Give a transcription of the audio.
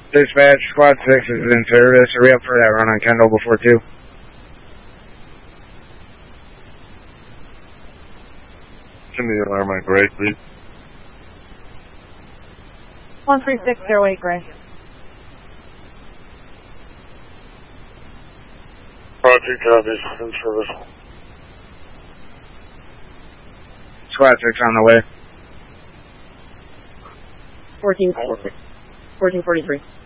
Dispatch, Squad 6 is in service. Are we up for that run on Kendall before 2? Give me the alarm on Gray, please. 13608 Gray. Roger, copies, in service. Squad 6 on the way. 1443.